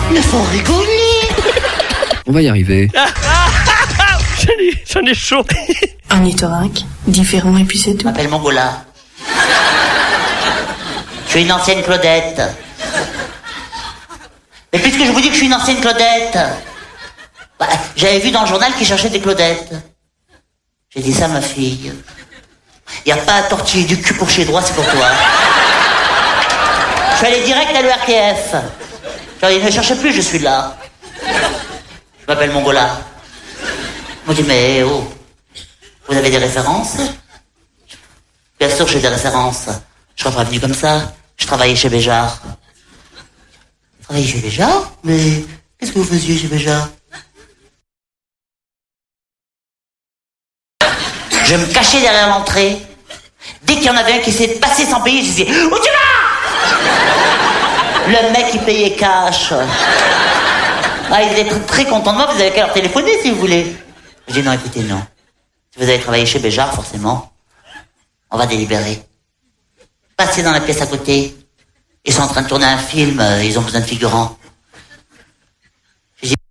Mais faut rigoler. On va y arriver. J'en ai chaud. Ornithorynque, différent et puis c'est tout. Je m'appelle Mongola. Je suis une ancienne Claudette. Mais puisque je vous dis que je suis une ancienne Claudette, j'avais vu dans le journal qu'ils cherchaient des Claudettes. J'ai dit ça à ma fille. Il n'y a pas à tortiller du cul pour chez droit, c'est pour toi. Je suis allé direct à l'ERTF. J'ai dit, ne cherchez plus, je suis là. Je m'appelle Mongola. On dit, mais oh, vous avez des références? Bien sûr, j'ai des références. Je serais pas venu comme ça. Je travaillais chez Béjart. Vous travaillez chez Béjart? Mais qu'est-ce que vous faisiez chez Béjart? Je me cachais derrière l'entrée. Dès qu'il y en avait un qui essayait de passer sans payer, je disais, où tu vas? Le mec, il payait cash. Ah, il était très content de moi, vous avez qu'à leur téléphoner si vous voulez. Je dis, non, écoutez, non. Si vous avez travaillé chez Béjart, forcément, on va délibérer. Passez dans la pièce à côté. Ils sont en train de tourner un film, ils ont besoin de figurants. Je dis,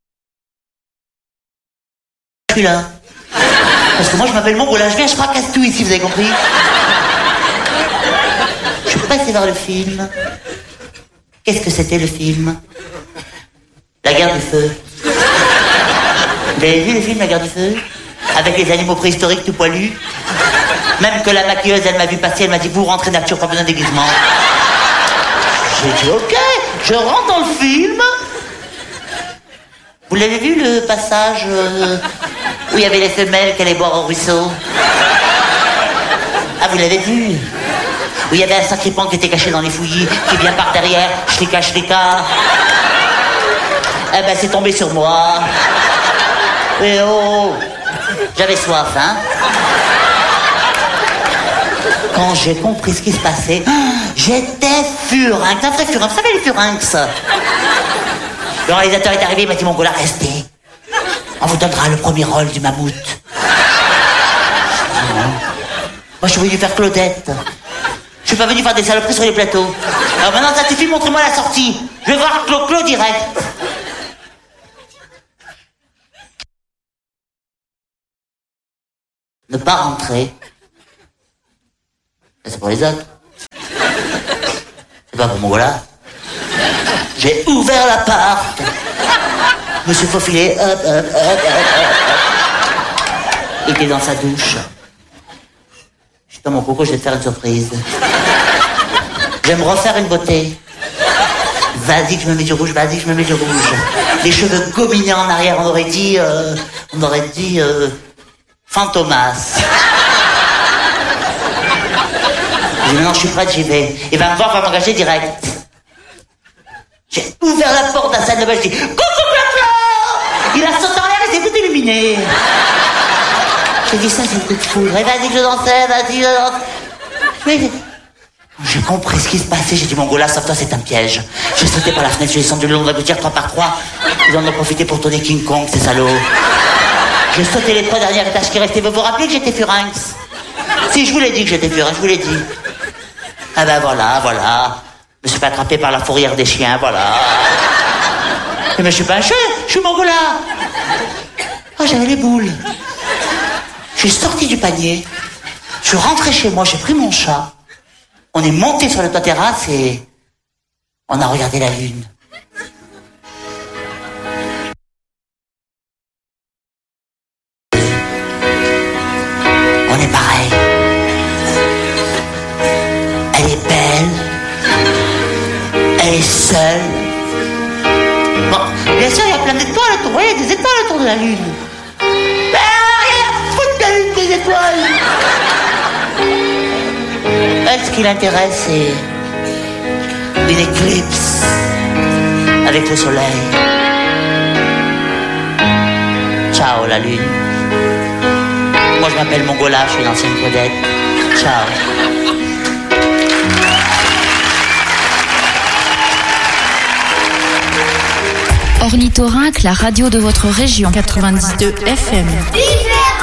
je suis là. Parce que moi, je m'appelle Mongola, je viens, je fracasse tout ici, vous avez compris? Je peux pas essayer voir le film. Qu'est-ce que c'était, le film? La guerre du feu. Vous avez vu le film, La guerre du feu? Avec les animaux préhistoriques tout poilus? Même que la maquilleuse, elle m'a vu passer, elle m'a dit, vous rentrez nature, pas besoin de déguisement. J'ai dit, ok, je rentre dans le film. Vous l'avez vu, le passage où il y avait les femelles qui allaient boire au ruisseau? Ah, vous l'avez vu? Où il y avait un sacripant qui était caché dans les fouillis, qui vient par derrière, shlika. Eh ben, c'est tombé sur moi. Et oh, j'avais soif, hein? Quand j'ai compris ce qui se passait, j'étais furinx, un vrai furinx. Vous savez les furinx? Le réalisateur est arrivé, il m'a dit, Mongola, restez. On vous donnera le premier rôle du mammouth. Moi, je suis venu faire Claudette. Je suis pas venu faire des saloperies sur les plateaux. Alors maintenant, ça suffit, montrez-moi la sortie. Je vais voir Clo direct. Ne pas rentrer. C'est pour les autres. C'est pas pour Mongola. J'ai ouvert l'appart. Je me suis faufilé. Hop. Il était dans sa douche. Je suis dans mon coco, je vais te faire une surprise. Je vais me refaire une beauté. Vas-y que je me mets du rouge, Les cheveux gominés en arrière, on aurait dit Fantomas. J'ai dit, maintenant je suis prête, j'y vais. Il va me voir, va m'engager direct. J'ai ouvert la porte de la salle de bain, je dis, coucou Clo-Clo! Il a sauté en l'air et s'est tout illuminé. J'ai dit, ça c'est le coup de foudre. Et vas-y que je dansais, vas-y, je danse. Mais j'ai compris ce qui se passait, j'ai dit, Mongola, sauve-toi, c'est un piège. J'ai sauté par la fenêtre, j'ai descendu le long de la gouttière 3 par 3. Ils en ont profité pour tourner King Kong, ces salauds. J'ai sauté les 3 dernières étages qui restaient. Vous vous rappelez que j'étais furinx? Si, je vous l'ai dit que j'étais furinx, je vous l'ai dit. Ah ben voilà. Je me suis pas attrapé par la fourrière des chiens, voilà. Mais je suis pas un chien, je suis Mongola. Ah, j'avais les boules. Je suis sorti du panier. Je suis rentré chez moi, j'ai pris mon chat. On est monté sur le toit terrasse et on a regardé la lune. On est pareil. Elle est belle. Elle est seule. Bon, bien sûr, il y a plein d'étoiles autour. Vous voyez, il y a des étoiles autour de la lune. Mais rien à foutre de la lune, des étoiles. Elle, ce qui l'intéresse, c'est une éclipse avec le soleil. Ciao, la lune. Moi, je m'appelle Mongola, je suis une ancienne Claudette. Ciao. Ornithorynque, la radio de votre région. 92 FM.